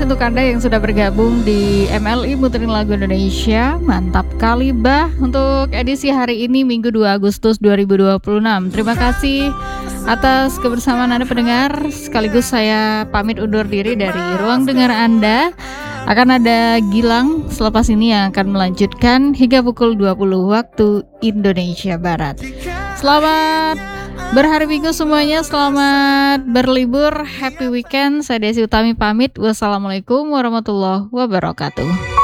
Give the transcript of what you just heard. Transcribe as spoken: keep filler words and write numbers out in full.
kasih untuk Anda yang sudah bergabung di M L I Muterin Lagu Indonesia. Mantap kali bah untuk edisi hari ini Minggu dua Agustus dua ribu dua puluh enam. Terima kasih atas kebersamaan Anda pendengar. Sekaligus saya pamit undur diri dari ruang dengar Anda. Akan ada Gilang selepas ini yang akan melanjutkan hingga pukul dua puluh waktu Indonesia Barat. Selamat berhari Minggu semuanya, selamat berlibur, happy weekend. Saya Desi Utami pamit. Wassalamualaikum warahmatullahi wabarakatuh.